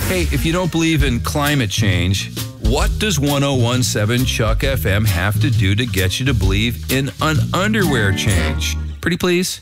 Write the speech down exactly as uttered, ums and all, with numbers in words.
Hey, if you don't believe in climate change, what does one oh one seven Chuck F M have to do to get you to believe in an underwear change? Pretty please?